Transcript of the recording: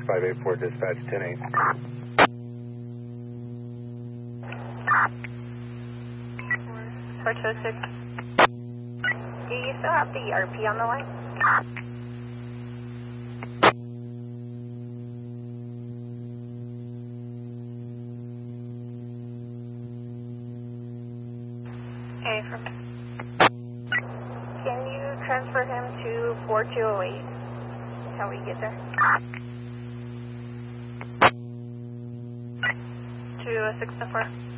584 dispatch 10-8. 426. Do you still have the ERP on the line? Affirmative. Can you transfer him to 4208? How we get there? To 6-4.